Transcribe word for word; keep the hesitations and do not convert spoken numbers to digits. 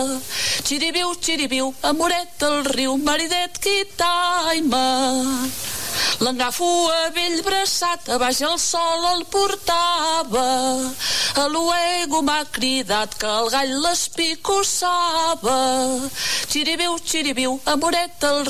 Xiribiu, xiribiu, amoret del riu, maridet quitaima. L'engafo a vell braçat, a baix el sol el portava. A luego m'ha cridat que el gall l'espicossava. Xiribiu, xiribiu, amoret del